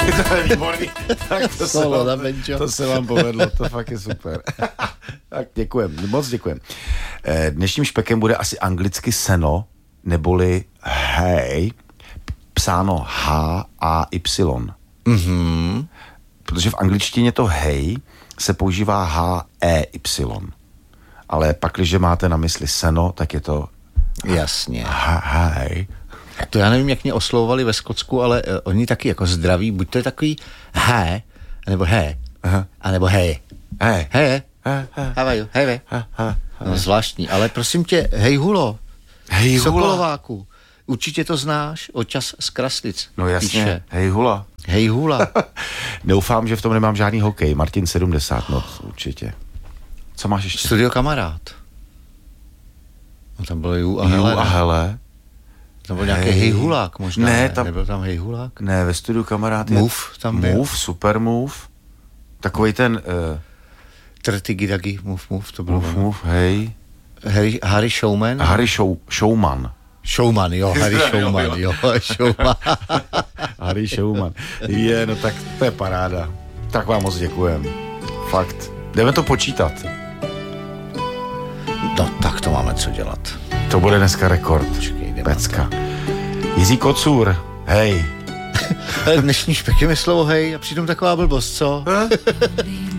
To je výborný. Tak to se vám povedlo, to fakt je super. Tak děkujem, moc děkujem. Dnešním špekem bude asi anglicky seno, neboli hay, psáno H-A-Y. Mhm. Protože v angličtině to hay se používá H-E-Y. Ale pak, když máte na mysli seno, tak je to jasně. Hay. To já nevím, jak mě oslovovali ve Skotsku, ale oni taky jako zdraví, buď to je takový he, nebo he, anebo hej. Hej. Hej. How are you? Hej. No zvláštní, ale prosím tě, hej hulo. Hej hula. Sokolováku. Určitě to znáš, Očas z Kraslic. No jasně, píše. hej hula. Hej hula. Doufám, že v tom nemám žádný hokej. Martin 70, no určitě. Co máš ještě? Studio Kamarád. No tam bylo Ju a Hele. Tam byl nějaký hejhulák možná, ne? Tam, nebyl tam hejhulák? Ne, ve studiu Kamarád je... Move tam byl. Move, super Move. Takovej ten... Trtigidagi, move, to bylo. Move, hej. Harry Showman? Showman. Showman, jo, Harry Showman, jo, Showman. Harry Showman. Je, no tak to je paráda. Tak vám moc děkujem. Fakt. Jdeme to počítat. No tak to máme co dělat. To bude dneska rekord. Pecka. Jiří Kocůr, hej. Dnešní špek je mi slovo hej a přitom taková blbost, co?